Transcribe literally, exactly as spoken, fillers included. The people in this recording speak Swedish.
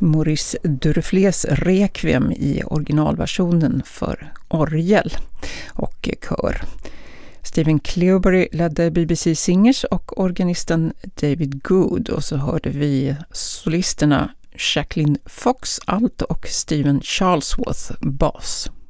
Maurice Duruflés Requiem i originalversionen för orgel och kör. Stephen Cleobury ledde B B C Singers och organisten David Good, och så hörde vi solisterna Jacqueline Fox alt och Stephen Charlesworth bas.